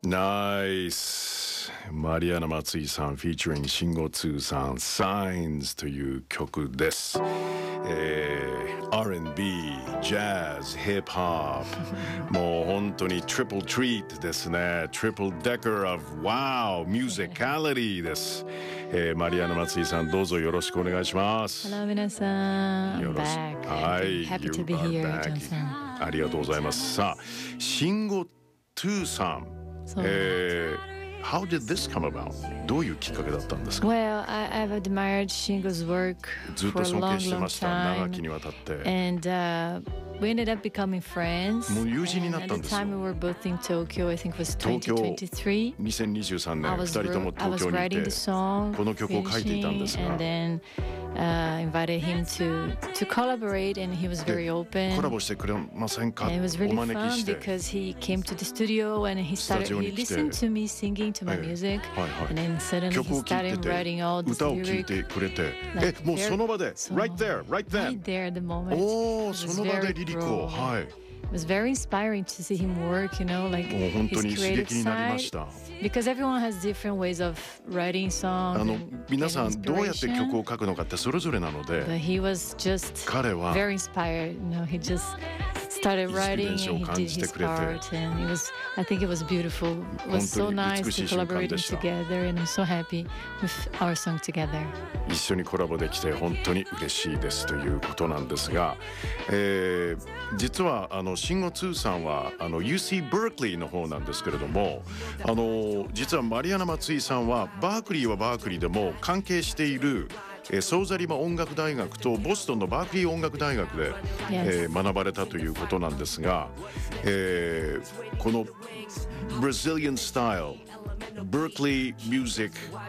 ナイス。マリアナ松井さん featuring 慎吾通さん Signs という曲です。R&B、ジャズ、ヒップホップもう本当にトリプルトリートですね。トリプルデカー of wow musicality です。マリアナ松井さんどうぞよろしくお願いします。 Hello 皆さん、 よろしく。はい、 Happy to be You here are back. ジョンさん。 ありがとうございます。さあ、慎吾通さん、How did this come about? どういうきっかけだったんですか？ Well, I've admired Shingo's work ずっ for と a 尊 long, 敬してま long した。長 time. きにわたって。 And we ended up becoming friends. もう友人になっ And た at ん the ですよ。 time we were both in Tokyo. I think it was 東京 2023. 2023年 I 2 was, 人とも I 東 was 京にい writing て the song, この曲を書いていたんです finishing, が and then invited him to collaborate, and he was very コラ open. ボしてくれませんか And it was お really 招き fun して because he came to the studio and he スタジオ he に来て listened to me singing to my はい music, はいはい and then suddenly 曲 he を聴い started て writing all て this 歌を聴い lyric てくれて like もうその場で so- right there right then right there at the moment. おお It そ was の場で very リリック pro. をはい It was very inspiring to see him work, you know, like もう本当 his に刺 creative 激になりま side. した Because everyone has different ways of writing songs. 皆 and さんどうやって inspiration. 曲を書くのかってそれぞれなの But で he was just 彼は very inspired. You know, he just started writing and he did his part, and it was. I think it was beautiful. It was so 本当に nice 美しい to 瞬間 collaborate でした together, and I'm so happy with our song together. 一緒にコラボできて本当に嬉しいですということなんですが、実は慎吾通さんはUC バークリーの方なんですけれども、実はマリアナ松井さんはバークリーはバークリーでも関係しているソーザリマ音楽大学とボストンのバークリー音楽大学で、 Yes. 学ばれたということなんですが、この Brazilian style Berkeley music,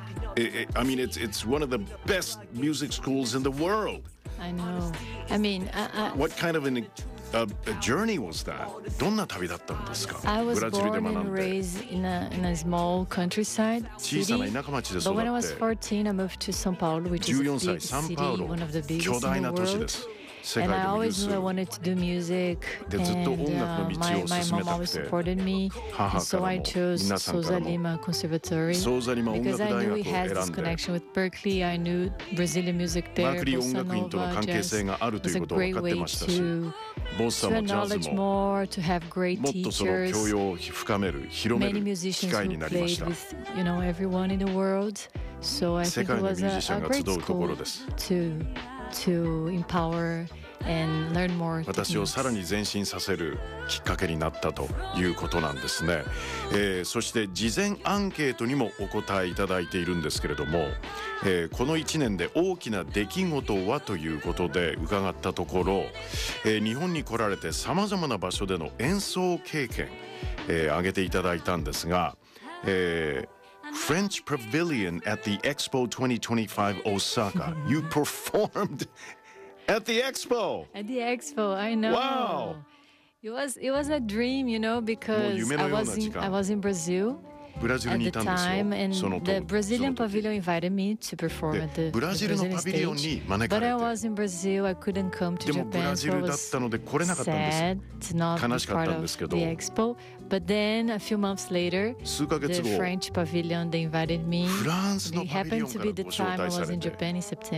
I mean it's one of the best music schools in the world. I know. I mean, What kind of a journey was that? どんな旅だったんですか？ I ブ was ラジルで born 学 and んで raised in a small countryside 小さ city. な田舎町で But 育 when I was って 14, I moved to São Paulo, which is a 14歳 big サン city, パウロ one of the 巨 biggest 大 in な the 都市で world. す。世 And 界 I でも有 always 数 knew I wanted to do music, でずっと音楽の and 道を my 進め mom たく always て supported me. 母 And か so ら I も chose 皆さんから Souza も Lima Conservatory ソーザリマ音 because 楽 I 大 knew 学 he を has 選 this んで connection with Berkeley. I knew Brazilian music バ there, ークリー音 bossa 楽院との nova, 関係 jazz. 性がある It とい was う a ことを分 great かって way ましたし to ボッサ to もジャズ acknowledge も more, to have great もっとその teachers. 教養を深める広め Many る機 musicians 会 who になりまし played た with, you know, everyone in the world. So I 世 think 界 it の was ミュージシャン a が集 great うところ school です to empower and learn more 私を techniques. さらに前進させるきっかけになったということなんですね、そして事前アンケートにもお答えいただいているんですけれども、この1年で大きな出来事はということで伺ったところ、日本に来られてさまざまな場所での演奏経験、挙げていただいたんですが、French Pavilion at the Expo 2025 Osaka. You performed at the Expo. At the expo, I know. Wow. It was a dream, you know, because 夢のような時間。 I was in Brazil ブラジル at に the いたんですよ。 time, and その the 時 Brazilian pavilion invited me to perform で at the ブラジルの Brazilian パビリオン stage. に招か But I れて was in Brazil. I couldn't come to でもブラ Japan, ジ so I ルだっ was たので来れなかったんです sad to not be 悲しかった part ん of ですけど the expo. But then a few months later, 数ヶ the 月後 French pavilion they invited me. フランスの It パビリオ happened ン to か be ら the ご招 time I 待さ was れ in て Japan in September.